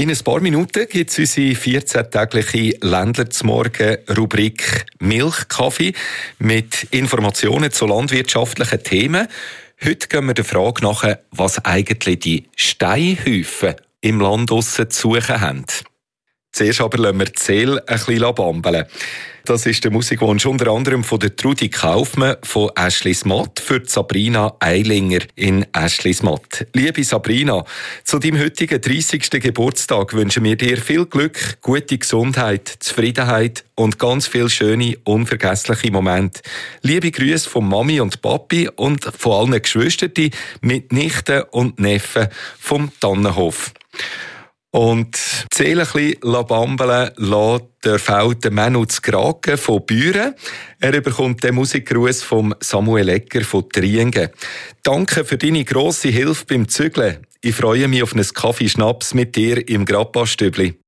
In ein paar Minuten gibt es unsere 14-tägliche Ländler-zum-Morgen-Rubrik Milchkaffee mit Informationen zu landwirtschaftlichen Themen. Heute gehen wir der Frage nach, was eigentlich die Steinhäufen im Land draussen zu suchen haben. Zuerst aber lassen wir die Seele ein bisschen bambeln. Das ist der Musikwunsch unter anderem von der Trudi Kaufmann von Aeschlismatt für Sabrina Eilinger in Aeschlismatt. Liebe Sabrina, zu deinem heutigen 30. Geburtstag wünschen wir dir viel Glück, gute Gesundheit, Zufriedenheit und ganz viele schöne, unvergessliche Momente. Liebe Grüße von Mami und Papi und von allen Geschwistern mit Nichten und Neffen vom Tannenhof. Und die Seele ein bisschen bambeln lässt der Feld Manu Zgraken von Büren. Er bekommt den Musikgruß von Samuel Egger von Triengen. Danke für deine grosse Hilfe beim Zügeln. Ich freue mich auf einen Kaffeeschnaps mit dir im Grappa-Stübli.